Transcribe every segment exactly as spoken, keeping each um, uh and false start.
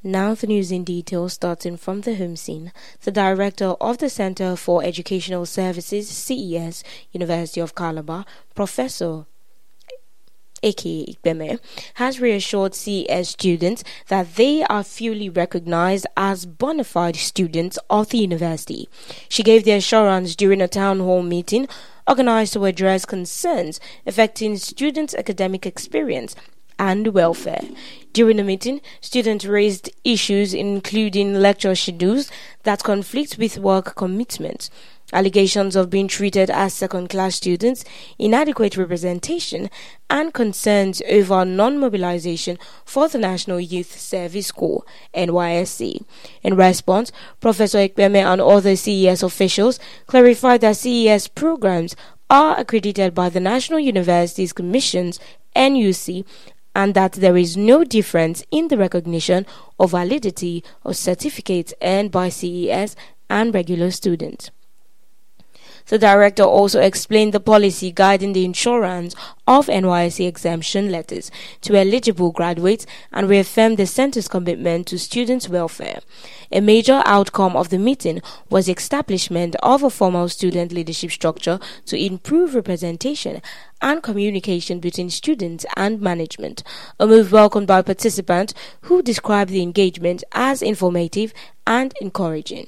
Now the news in detail, starting from the home scene. The director of the Center for Educational Services, C E S, University of Calabar, Professor Eke Ikpeme, has reassured C E S students that they are fully recognized as bona fide students of the university. She gave the assurance during a town hall meeting organized to address concerns affecting students' academic experience and welfare. During the meeting, students raised issues including lecture schedules that conflict with work commitments, allegations of being treated as second-class students, inadequate representation, and concerns over non-mobilization for the National Youth Service Corps, N Y S C. In response, Professor Ikpeme and other C E S officials clarified that C E S programs are accredited by the National Universities Commission's N U C, and that there is no difference in the recognition or validity of certificates earned by C E S and regular students. The director also explained the policy guiding the insurance of N Y S C exemption letters to eligible graduates and reaffirmed the center's commitment to students' welfare. A major outcome of the meeting was the establishment of a formal student leadership structure to improve representation and communication between students and management, a move welcomed by participants who described the engagement as informative and encouraging.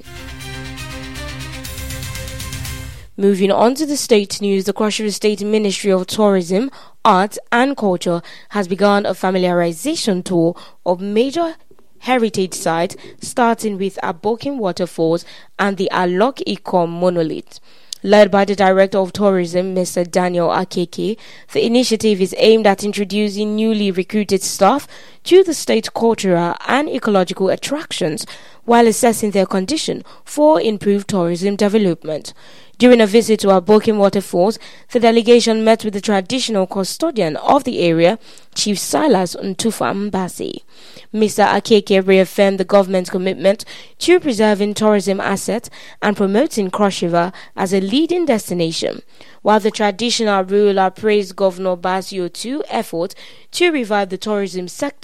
Moving on to the state news, the Cross River State Ministry of Tourism, Arts and Culture has begun a familiarization tour of major heritage sites, starting with Abokim Waterfalls and the Alok Ikom Monolith. Led by the Director of Tourism, Mister Daniel Akeke, the initiative is aimed at introducing newly recruited staff to the state's cultural and ecological attractions while assessing their condition for improved tourism development. During a visit to Abokim Waterfalls, the delegation met with the traditional custodian of the area, Chief Silas Ntufa Mbasi. Mister Akeke reaffirmed the government's commitment to preserving tourism assets and promoting Cross River as a leading destination, while the traditional ruler praised Governor Basio Otu's effort to revive the tourism sector